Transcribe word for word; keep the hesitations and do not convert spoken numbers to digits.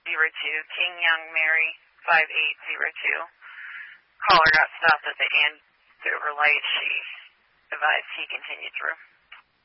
zero two, King Young Mary five eight zero two. Caller got stopped at the Andover light. She advised he continued through.